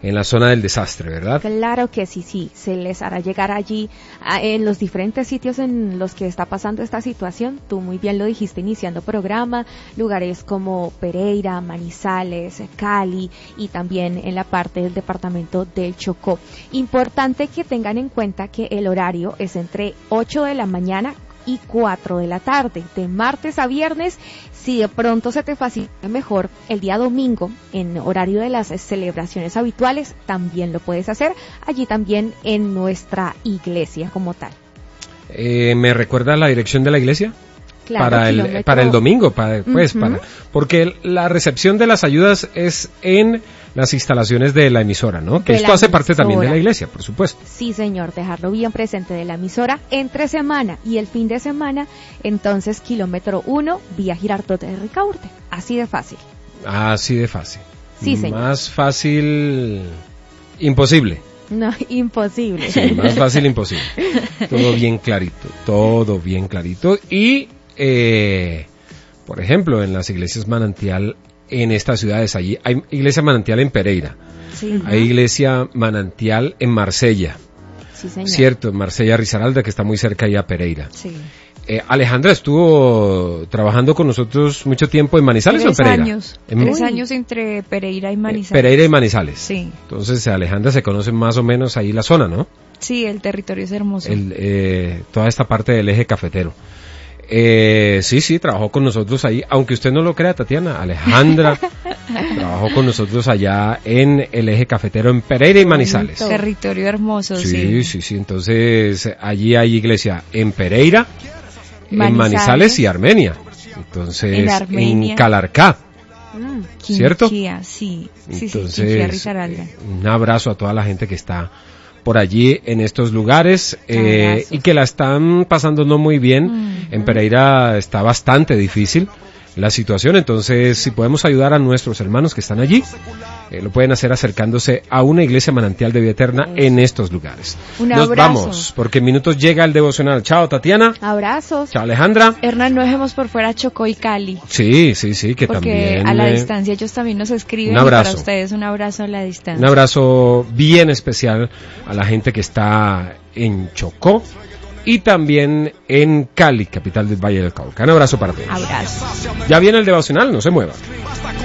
en la zona del desastre, ¿verdad? Claro que sí, se les hará llegar allí en los diferentes sitios en los que está pasando esta situación. Tú muy bien lo dijiste iniciando programa, lugares como Pereira, Manizales, Cali y también en la parte del departamento del Chocó. Importante que tengan en cuenta que el horario es entre 8 de la mañana y 4 de la tarde, de martes a viernes. Si de pronto se te facilita mejor el día domingo en horario de las celebraciones habituales, también lo puedes hacer allí también en nuestra iglesia como tal. ¿Me recuerda la dirección de la iglesia? Claro, para el domingo, porque la recepción de las ayudas es en las instalaciones de la emisora, ¿no? Que esto hace parte también de la iglesia, por supuesto. Sí, señor, dejarlo bien presente de la emisora entre semana y el fin de semana, entonces kilómetro 1, vía Girardot de Ricaurte. Así de fácil. Así de fácil. Sí, señor. Más fácil, imposible. No, imposible. Sí, más fácil, imposible. Todo bien clarito. Y, por ejemplo, en las iglesias Manantial en estas ciudades, allí hay iglesia Manantial en Pereira, sí, hay iglesia Manantial en Marsella, sí, señor. Cierto, en Marsella Risaralda, que está muy cerca ahí a Pereira. Sí. Alejandra estuvo trabajando con nosotros mucho tiempo en Manizales o en Pereira. 3 años entre Pereira y Manizales. Pereira y Manizales. Sí. Entonces, Alejandra se conoce más o menos ahí la zona, ¿no? Sí, el territorio es hermoso. Toda esta parte del eje cafetero. Sí, trabajó con nosotros ahí, aunque usted no lo crea, Tatiana, Alejandra trabajó con nosotros allá en el eje cafetero en Pereira y Manizales. Territorio hermoso, sí. Sí, entonces allí hay iglesia en Pereira, en Manizales y Armenia. Entonces, en Calarcá, ¿cierto? Quinchía, sí. Entonces, un abrazo a toda la gente que está por allí en estos lugares y que la están pasando no muy bien. En Pereira está bastante difícil la situación, entonces si podemos ayudar a nuestros hermanos que están allí, lo pueden hacer acercándose a una iglesia Manantial de Vida Eterna en estos lugares. Nos vamos, porque en minutos llega el devocional. Chao, Tatiana. Abrazos. Chao, Alejandra. Hernán, no dejemos por fuera Chocó y Cali. Sí, que porque también. Porque a la distancia ellos también nos escriben. Un abrazo. Y para ustedes un abrazo a la distancia. Un abrazo bien especial a la gente que está en Chocó y también en Cali, capital del Valle del Cauca. Un abrazo para todos. Abrazo. Ya viene el devocional, no se muevan.